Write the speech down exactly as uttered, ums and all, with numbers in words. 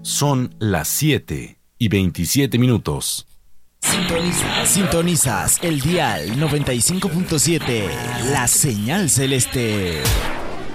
Son las siete y veintisiete minutos. Sintonizas, sintonizas el dial noventa y cinco punto siete, la señal celeste.